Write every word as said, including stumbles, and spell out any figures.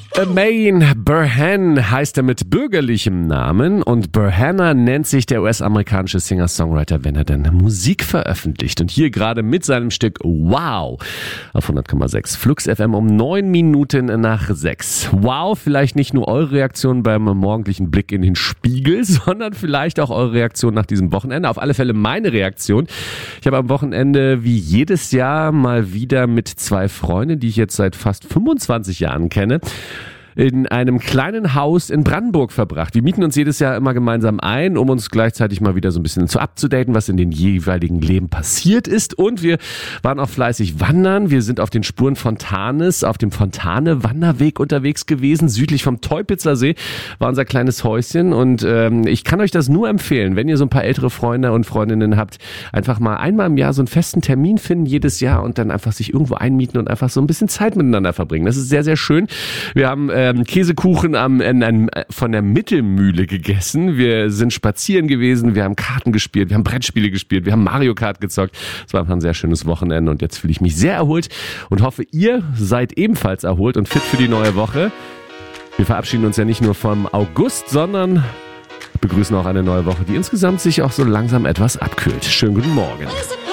Amain Burhan heißt er mit bürgerlichem Namen und Burhana nennt sich der U S-amerikanische Singer-Songwriter, wenn er dann Musik veröffentlicht. Und hier gerade mit seinem Stück Wow auf hundert Komma sechs Flux F M um neun Minuten nach sechs. Wow, vielleicht nicht nur eure Reaktion beim morgendlichen Blick in den Spiegel, sondern vielleicht auch eure Reaktion nach diesem Wochenende. Auf alle Fälle meine Reaktion. Ich habe am Wochenende wie jedes Jahr mal wieder mit zwei Freunden, die ich jetzt seit fast fünfundzwanzig Jahren kenne, in einem kleinen Haus in Brandenburg verbracht. Wir mieten uns jedes Jahr immer gemeinsam ein, um uns gleichzeitig mal wieder so ein bisschen zu upzudaten, was in den jeweiligen Leben passiert ist. Und wir waren auch fleißig wandern. Wir sind auf den Spuren Fontanes, auf dem Fontane-Wanderweg unterwegs gewesen. Südlich vom Teupitzer See war unser kleines Häuschen. Und ähm, ich kann euch das nur empfehlen, wenn ihr so ein paar ältere Freunde und Freundinnen habt, einfach mal einmal im Jahr so einen festen Termin finden, jedes Jahr, und dann einfach sich irgendwo einmieten und einfach so ein bisschen Zeit miteinander verbringen. Das ist sehr, sehr schön. Wir haben äh, Käsekuchen am, an, an, von der Mittelmühle gegessen. Wir sind spazieren gewesen, wir haben Karten gespielt, wir haben Brettspiele gespielt, wir haben Mario Kart gezockt. Es war einfach ein sehr schönes Wochenende und jetzt fühle ich mich sehr erholt und hoffe, ihr seid ebenfalls erholt und fit für die neue Woche. Wir verabschieden uns ja nicht nur vom August, sondern begrüßen auch eine neue Woche, die insgesamt sich auch so langsam etwas abkühlt. Schönen guten Morgen.